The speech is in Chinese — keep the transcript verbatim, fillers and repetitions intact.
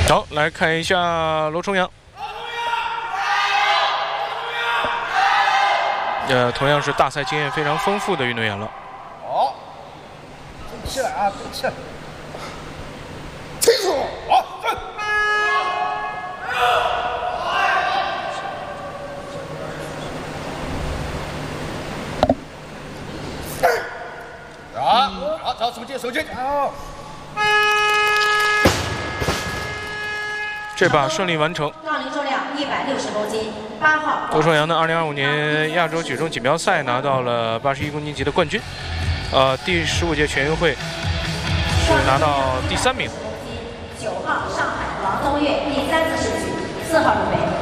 好，来看一下罗重阳。呃，同样是大赛经验非常丰富的运动员了。 好，动起来啊，动起来！清楚，好，站。好，好，找手劲，手劲，好。 这把顺利完成。 杠铃重量一百六十公斤，八号。 罗重阳呢，二零二五年亚洲举重锦标赛拿到了八十一公斤级的冠军，呃，第十五届全运会是拿到第三名。 九号上海王东岳第三次试举，四号入围。